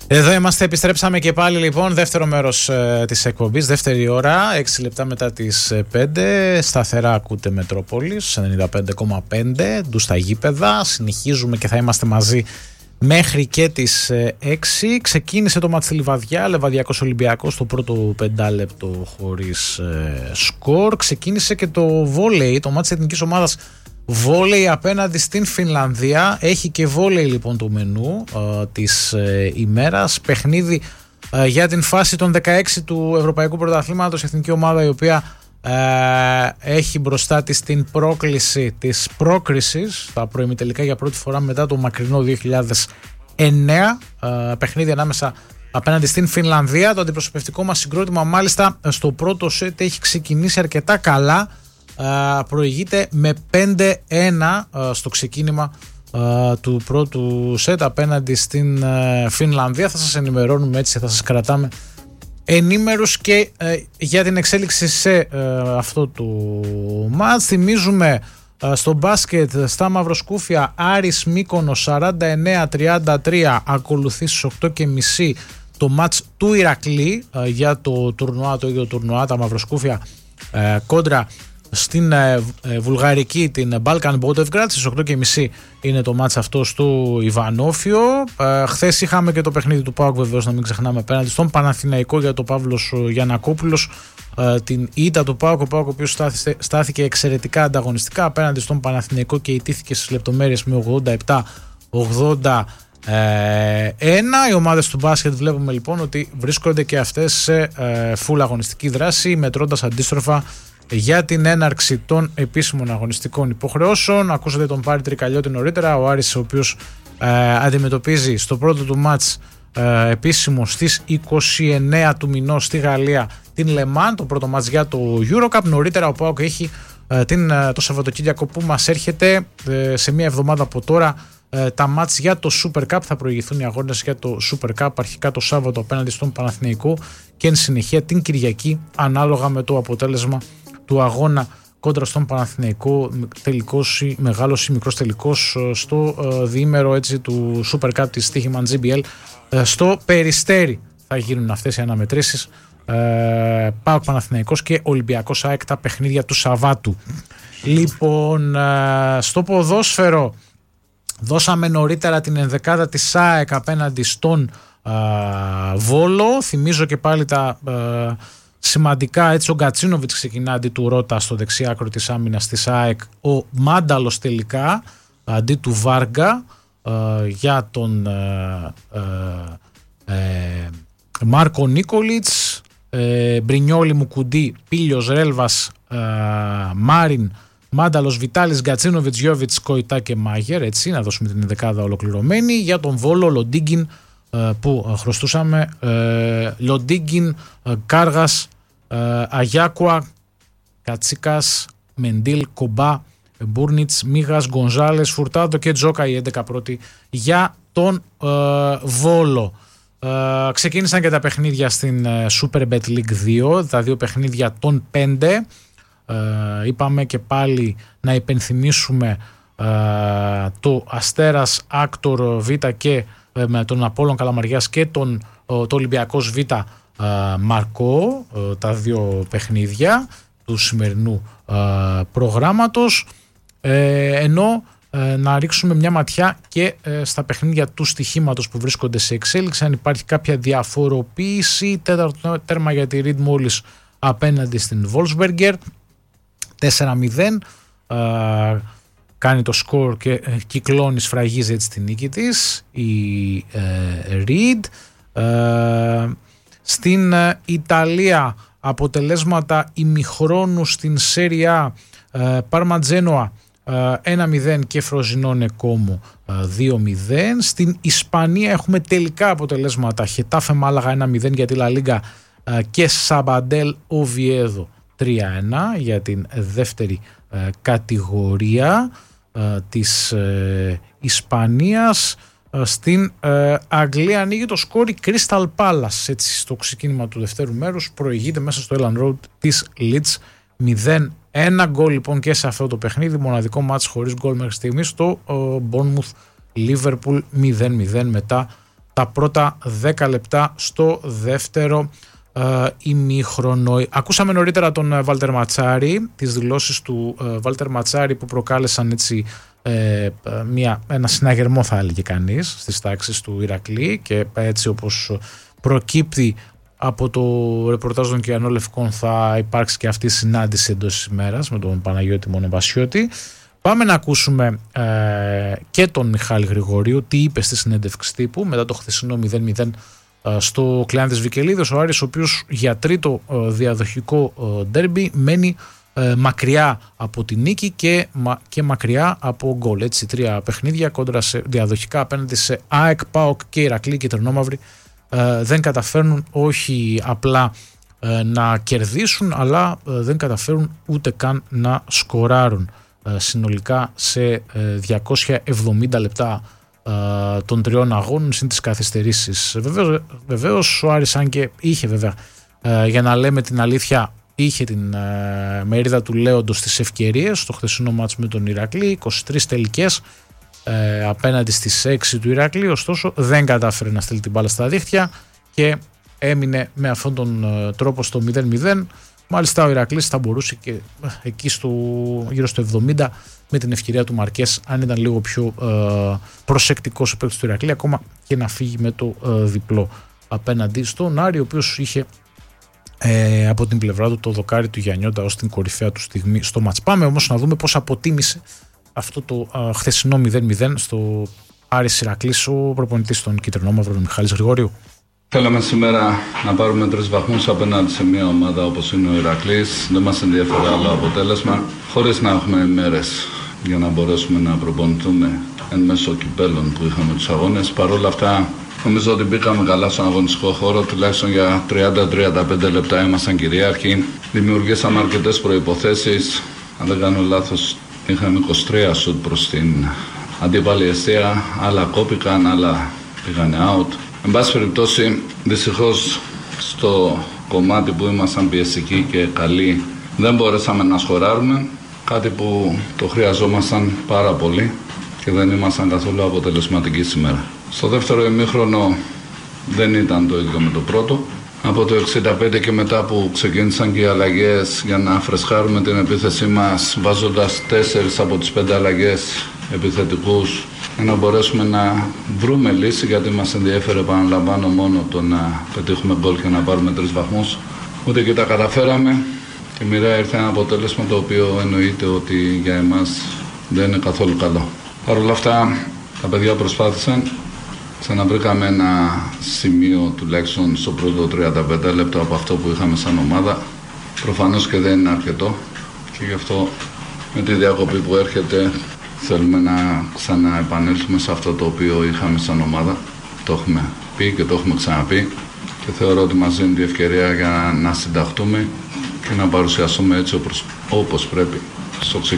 Εδώ είμαστε, επιστρέψαμε και πάλι λοιπόν, δεύτερο μέρος της εκπομπής, δεύτερη ώρα, 6 λεπτά μετά τις 5, σταθερά ακούτε Μετρόπολης, 95,5, ντου στα γήπεδα, συνεχίζουμε και θα είμαστε μαζί μέχρι και τις 6. Ξεκίνησε το μάτς στη Λιβαδιά, Λεβαδιακός Ολυμπιακός, το πρώτο πεντάλεπτο χωρίς σκορ. Ξεκίνησε και το βόλεϊ, το μάτς της εθνικής ομάδας βόλεϊ απέναντι στην Φινλανδία. Έχει και βόλεϊ λοιπόν το μενού της ημέρας. Παιχνίδι για την φάση των 16 του Ευρωπαϊκού Πρωταθλήματος, εθνική ομάδα η οποία έχει μπροστά της την πρόκληση της πρόκρισης στα προημιτελικά για πρώτη φορά μετά το μακρινό 2009. Παιχνίδι ανάμεσα απέναντι στην Φινλανδία. Το αντιπροσωπευτικό μας συγκρότημα μάλιστα στο πρώτο σετ έχει ξεκινήσει αρκετά καλά. Προηγείται με 5-1 στο ξεκίνημα του πρώτου σετ απέναντι στην Φινλανδία. Θα σας ενημερώνουμε έτσι, θα σας κρατάμε ενήμερους και για την εξέλιξη σε αυτό το μάτς. Θυμίζουμε στο μπάσκετ στα Μαυροσκούφια Άρης Μύκονος 49-33, ακολουθεί στις 8.30 το μάτς του Ηρακλή για το τουρνουά, το ίδιο τουρνουά, τα Μαυροσκούφια κόντρα στην βουλγαρική την Balkan Botevgrad. Στις 8.30 είναι το μάτς αυτό στο Ιβανόφιο. Χθες είχαμε και το παιχνίδι του ΠΑΟΚ, βεβαίως να μην ξεχνάμε, απέναντι στον Παναθηναϊκό για το Παύλος Γιαννακόπουλος. Την ήττα του ΠΑΟΚ, ο ΠΑΟΚ ο οποίος στάθηκε εξαιρετικά ανταγωνιστικά απέναντι στον Παναθηναϊκό και ιτήθηκε στις λεπτομέρειες με 87-81. Οι ομάδες του μπάσκετ βλέπουμε λοιπόν ότι βρίσκονται και αυτές σε full αγωνιστική δράση, μετρώντας αντίστροφα για την έναρξη των επίσημων αγωνιστικών υποχρεώσεων. Ακούσατε τον Πάρη Τρικαλιώτη νωρίτερα, ο Άρης ο οποίος αντιμετωπίζει στο πρώτο του μάτς επίσημο στις 29 του μηνός στη Γαλλία την Λεμάν, το πρώτο μάτς για το Eurocup. Νωρίτερα ο ΠΑΟΚ έχει το Σαββατοκύριακο που μας έρχεται, σε μία εβδομάδα από τώρα, τα μάτς για το Super Cup. Θα προηγηθούν οι αγώνες για το Super Cup αρχικά το Σάββατο απέναντι στον Παναθηναϊκό και εν συνεχεία την Κυριακή ανάλογα με το αποτέλεσμα του αγώνα κόντρα στον Παναθηναϊκό, τελικός ή μεγάλος ή μικρός τελικός στο διήμερο έτσι του Super Cup της Στοίχημαν GBL στο Περιστέρι. Θα γίνουν αυτές οι αναμετρήσεις, ΠΑΟΚ Παναθηναϊκός και Ολυμπιακός ΑΕΚ, τα παιχνίδια του Σαββάτου. Λοιπόν, στο ποδόσφαιρο δώσαμε νωρίτερα την ενδεκάδα της ΑΕΚ απέναντι στον Βόλο. Θυμίζω και πάλι τα σημαντικά, έτσι ο Γκατσίνοβιτς ξεκινά αντί του Ρώτα στο δεξιάκρο της άμυνας της ΑΕΚ, ο Μάνταλος τελικά αντί του Βάργκα, για τον Μάρκο Νίκολιτς, Μπρινιόλι Μουκουντή, Πίλιος Ρέλβας, Μάριν, Μάνταλος, Βιτάλης, Γκατσίνοβιτς, Γιώβιτς, Κοϊτά και Μάγερ, έτσι να δώσουμε την δεκάδα ολοκληρωμένη. Για τον Βόλο, Λοντίγκιν που χρωστούσαμε, Λοντίγκιν, Κάργας, Αγιάκουα, Κατσίκας, Μεντίλ, Κομπά, Μπούρνιτς, Μίγας, Γκονζάλες, Φουρτάδο και Τζόκα, η 11 πρώτη για τον Βόλο. Ξεκίνησαν και τα παιχνίδια στην Superbet League 2, τα δύο παιχνίδια των 5. Είπαμε και πάλι να υπενθυμίσουμε το Αστέρας Άκτορ Β και με τον Απόλλων Καλαμαριάς και το Ολυμπιακός Β Μαρκό, τα δύο παιχνίδια του σημερινού προγράμματος, ενώ να ρίξουμε μια ματιά και στα παιχνίδια του στοιχήματος που βρίσκονται σε εξέλιξη, αν υπάρχει κάποια διαφοροποίηση. Τέταρτο τέρμα για τη Reed μόλις απέναντι στην Wolfsberger, 4-0, κάνει το σκορ και κυκλώνει, σφραγίζει έτσι την νίκη της η Reed. Στην Ιταλία αποτελέσματα ημιχρόνου στην Serie A, Πάρμα Τζένοα 1-0 και Φροζινόνε Κόμο 2-0. Στην Ισπανία έχουμε τελικά αποτελέσματα, Χετάφε Μάλαγα 1-0 για τη Λα Λίγκα και Σαμπαντέλ Οβιέδο 3-1 για την δεύτερη κατηγορία της Ισπανίας. Στην Αγγλία ανοίγει το σκόρ η Crystal Palace, έτσι στο ξεκίνημα του δευτέρου μέρους, προηγείται μέσα στο Elland Road της Leeds 0-1. Γκολ λοιπόν και σε αυτό το παιχνίδι, μοναδικό μάτς χωρίς γκολ μέχρι στιγμής, το Bournemouth Liverpool 0-0 μετά τα πρώτα 10 λεπτά στο δεύτερο ημίχρονο. Ακούσαμε νωρίτερα τον Βάλτερ Ματσάρη, τις δηλώσεις του Βάλτερ Ματσάρη που προκάλεσαν έτσι ένα συναγερμό, θα έλεγε κανείς, στις τάξεις του Ηρακλή, και έτσι όπως προκύπτει από το ρεπορτάζ των Κυανόλευκων θα υπάρξει και αυτή η συνάντηση εντός της ημέρας με τον Παναγιώτη Μονεβασιώτη. Πάμε να ακούσουμε και τον Μιχάλη Γρηγορίου τι είπε στη συνέντευξη τύπου μετά το χθεσινό 0-0 στο Κλεάνθης Βικελίδος. Ο Άρης, ο οποίος για τρίτο διαδοχικό ντέρμπι μένει μακριά από τη νίκη και μακριά από γκολ. Έτσι, 3 παιχνίδια κόντρα σε διαδοχικά απέναντι σε ΑΕΚ, ΠΑΟΚ και Ηρακλή και Τρινόμαυρη δεν καταφέρνουν όχι απλά να κερδίσουν, αλλά δεν καταφέρουν ούτε καν να σκοράρουν συνολικά σε 270 λεπτά των 3 αγώνων συν τις καθυστερήσεις. Βεβαίως ο Άρης, αν και είχε βέβαια, για να λέμε την αλήθεια, είχε την μερίδα του λέοντος στις ευκαιρίες στο χθεσινό μάτς με τον Ηρακλή, 23 τελικές απέναντι στις 6 του Ηρακλή, ωστόσο δεν κατάφερε να στείλει την μπάλα στα δίχτυα και έμεινε με αυτόν τον τρόπο στο 0-0. Μάλιστα ο Ηρακλής θα μπορούσε και εκεί γύρω στο 70 με την ευκαιρία του Μαρκές, αν ήταν λίγο πιο προσεκτικός ο παίκτης του Ηρακλή, ακόμα και να φύγει με το διπλό απέναντι στον Άρη, ο οποίος είχε από την πλευρά του το δοκάρι του Γιαννιώτα ως την κορυφαία του στιγμή στο μάτς. Πάμε όμως να δούμε πώς αποτίμησε αυτό το χθεσινό 0-0 στο Άρης Ηρακλής ο προπονητής των Κιτρινόμαυρων, Μιχάλης Γρηγορίου. Θέλαμε σήμερα να πάρουμε 3 βαθμούς απέναντι σε μια ομάδα όπως είναι ο Ηρακλής. Δεν μας ενδιαφέρει άλλο αποτέλεσμα, χωρίς να έχουμε μέρες για να μπορέσουμε να προπονηθούμε εν μέσω κυπέλων που είχαμε τους αγώνες. Παρ' όλα αυτά, νομίζω ότι μπήκαμε καλά στον αγωνιστικό χώρο, τουλάχιστον για 30-35 λεπτά ήμασταν κυρίαρχοι. Δημιουργήσαμε αρκετές προϋποθέσεις. Αν δεν κάνω λάθος, είχαμε 23 σουτ προς την αντίπαλη εστία. Άλλα κόπηκαν, άλλα πήγανε out. Εν πάση περιπτώσει, δυστυχώς στο κομμάτι που ήμασταν πιεστικοί και καλοί δεν μπορέσαμε να σκοράρουμε, κάτι που το χρειαζόμασταν πάρα πολύ και δεν ήμασταν καθόλου αποτελεσματικοί σήμερα. Στο δεύτερο ημίχρονο δεν ήταν το ίδιο με το πρώτο. Από το 65 και μετά που ξεκίνησαν και οι αλλαγές για να φρεσκάρουμε την επίθεσή μας, βάζοντας 4 από τις 5 αλλαγές επιθετικούς, για να μπορέσουμε να βρούμε λύση, γιατί μας ενδιέφερε, επαναλαμβάνω, μόνο το να πετύχουμε γκολ και να πάρουμε 3 βαθμούς. Ούτε και τα καταφέραμε και μοιραία ήρθε ένα αποτέλεσμα το οποίο εννοείται ότι για εμάς δεν είναι καθόλου καλό. Παρ' όλα αυτά τα παιδιά προσπάθησαν, ξαναβρήκαμε ένα σημείο τουλάχιστον στο πρώτο 35 λεπτό από αυτό που είχαμε σαν ομάδα. Προφανώς και δεν είναι αρκετό και γι' αυτό με τη διακοπή που έρχεται θέλουμε να ξαναεπανέλθουμε σε αυτό το οποίο είχαμε σαν ομάδα. Το έχουμε πει και το έχουμε ξαναπεί και θεωρώ ότι μας δίνει τη ευκαιρία για να συνταχτούμε και να παρουσιαστούμε έτσι όπως πρέπει στο ξεκίνημα.